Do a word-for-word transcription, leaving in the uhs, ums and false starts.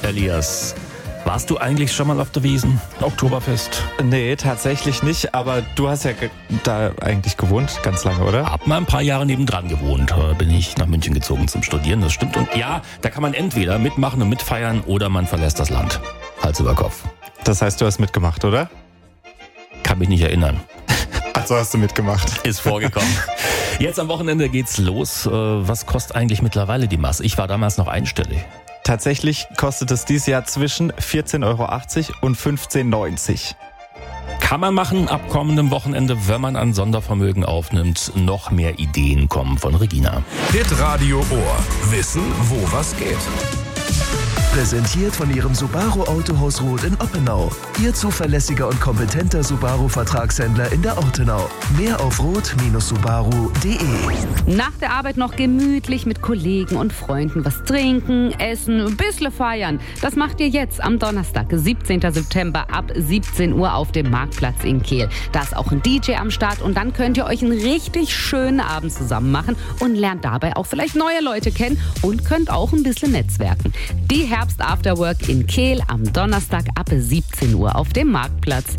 Elias, warst du eigentlich schon mal auf der Wiesn? Oktoberfest? Nee, tatsächlich nicht, aber du hast ja ge- da eigentlich gewohnt, ganz lange, oder? Hab mal ein paar Jahre nebendran gewohnt, äh, bin ich nach München gezogen zum Studieren, das stimmt. Und ja, da kann man entweder mitmachen und mitfeiern oder man verlässt das Land. Hals über Kopf. Das heißt, du hast mitgemacht, oder? Kann mich nicht erinnern. Also hast du mitgemacht. Ist vorgekommen. Jetzt am Wochenende geht's los. Äh, Was kostet eigentlich mittlerweile die Masse? Ich war damals noch einstellig. Tatsächlich kostet es dieses Jahr zwischen vierzehn Euro achtzig und fünfzehn neunzig. Kann man machen ab kommendem Wochenende, wenn man an Sondervermögen aufnimmt. Noch mehr Ideen kommen von Regina. Hitradio Ohr. Wissen, wo was geht. Präsentiert von Ihrem Subaru Autohaus Roth in Oppenau. Ihr zuverlässiger und kompetenter Subaru-Vertragshändler in der Ortenau. Mehr auf roth Subaru punkt de. Nach der Arbeit noch gemütlich mit Kollegen und Freunden was trinken, essen, ein bisschen feiern. Das macht ihr jetzt am Donnerstag, siebzehnten September ab siebzehn Uhr auf dem Marktplatz in Kehl. Da ist auch ein D J am Start und dann könnt ihr euch einen richtig schönen Abend zusammen machen und lernt dabei auch vielleicht neue Leute kennen und könnt auch ein bisschen netzwerken. Die Herbst Afterwork in Kehl am Donnerstag ab siebzehn Uhr auf dem Marktplatz.